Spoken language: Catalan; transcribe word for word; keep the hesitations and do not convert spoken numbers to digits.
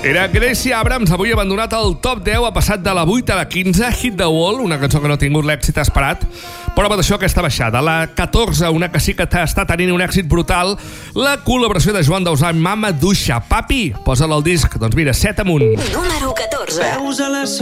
Era Gracie Abrams, avui abandonat al top deu, ha passat de la vuit a la quinze, Hit the Wall, una cançó que no ha tingut l'èxit esperat. Prova d'això, aquesta baixada. La catorze, una que sí que està tenint un èxit brutal, la col·laboració de Joan Dausà amb Mama Duixa. Papi, posa-la al disc. Doncs mira, set amunt. Número catorze.